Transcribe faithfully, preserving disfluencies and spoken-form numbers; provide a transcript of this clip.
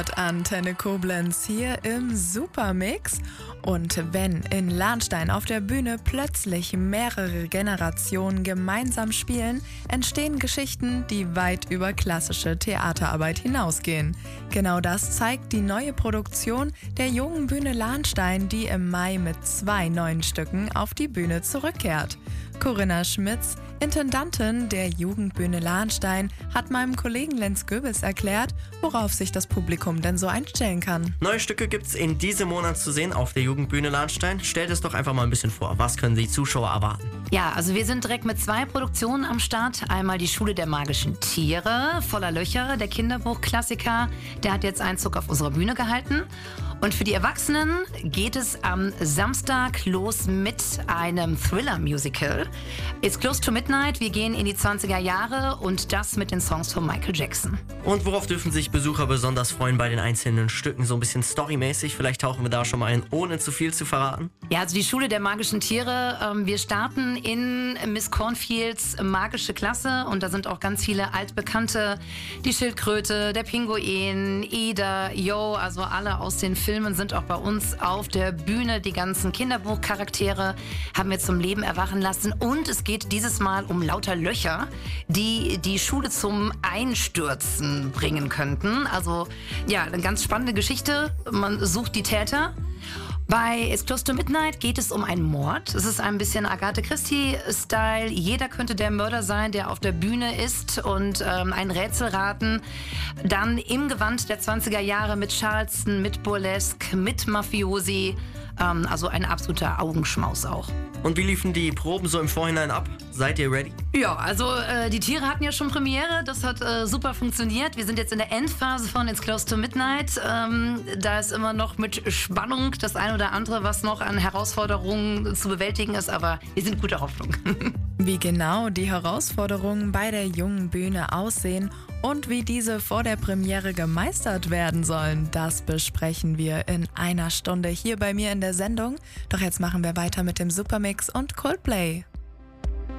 Antenne Koblenz hier im Supermix. Und wenn in Lahnstein auf der Bühne plötzlich mehrere Generationen gemeinsam spielen, entstehen Geschichten, die weit über klassische Theaterarbeit hinausgehen. Genau das zeigt die neue Produktion der Jungen Bühne Lahnstein, die im Mai mit zwei neuen Stücken auf die Bühne zurückkehrt. Corinna Schmitz, Intendantin der Jugendbühne Lahnstein, hat meinem Kollegen Lenz Goebels erklärt, worauf sich das Publikum denn so einstellen kann. Neue Stücke gibt's in diesem Monat zu sehen auf der Jugendbühne Lahnstein. Stellt es doch einfach mal ein bisschen vor. Was können die Zuschauer erwarten? Ja, also wir sind direkt mit zwei Produktionen am Start. Einmal die Schule der magischen Tiere, voller Löcher, der Kinderbuchklassiker. Der hat jetzt Einzug auf unserer Bühne gehalten. Und für die Erwachsenen geht es am Samstag los mit einem Thriller-Musical. It's Close to Midnight. Wir gehen in die zwanziger Jahre und das mit den Songs von Michael Jackson. Und worauf dürfen sich Besucher besonders freuen bei den einzelnen Stücken? So ein bisschen storymäßig. Vielleicht tauchen wir da schon mal ein, ohne zu viel zu verraten. Ja, also die Schule der magischen Tiere. Ähm, wir starten in Miss Cornfields magische Klasse und da sind auch ganz viele altbekannte. Die Schildkröte, der Pinguin, Ida, Yo, also alle aus den Filmen. Filmen sind auch bei uns auf der Bühne. Die ganzen Kinderbuchcharaktere haben wir zum Leben erwachen lassen. Und es geht dieses Mal um lauter Löcher, die die Schule zum Einstürzen bringen könnten. Also ja, eine ganz spannende Geschichte. Man sucht die Täter. Bei It's Close to Midnight geht es um einen Mord. Es ist ein bisschen Agatha Christie-Style. Jeder könnte der Mörder sein, der auf der Bühne ist und ähm, ein Rätsel raten. Dann im Gewand der zwanziger Jahre mit Charleston, mit Burlesque, mit Mafiosi. Ähm, also ein absoluter Augenschmaus auch. Und wie liefen die Proben so im Vorhinein ab? Seid ihr ready? Ja, also äh, die Tiere hatten ja schon Premiere, das hat äh, super funktioniert. Wir sind jetzt in der Endphase von It's Close to Midnight. Ähm, da ist immer noch mit Spannung das eine oder andere, was noch an Herausforderungen zu bewältigen ist, aber wir sind guter Hoffnung. Wie genau die Herausforderungen bei der Jungen Bühne aussehen und wie diese vor der Premiere gemeistert werden sollen, das besprechen wir in einer Stunde hier bei mir in der Sendung. Doch jetzt machen wir weiter mit dem Supermix und Coldplay.